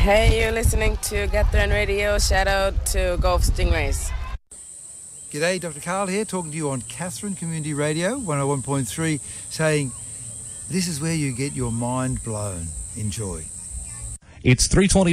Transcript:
Hey, you're listening to Gatran Radio. Shout out to Gulf Stingrays. G'day, Dr. Carl here, talking to you on Catherine Community Radio, 101.3, saying this is where you get your mind blown. Enjoy. It's 3:20.